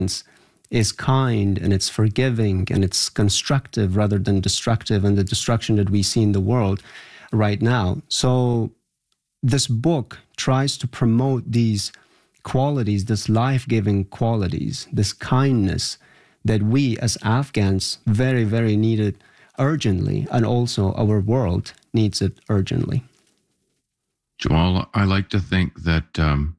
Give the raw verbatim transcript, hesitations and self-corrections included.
is kind and it's forgiving and it's constructive rather than destructive, and the destruction that we see in the world right now. So this book tries to promote these qualities, this life-giving qualities, this kindness that we as Afghans very, very needed urgently, and also our world needs it urgently. Joel, I like to think that um,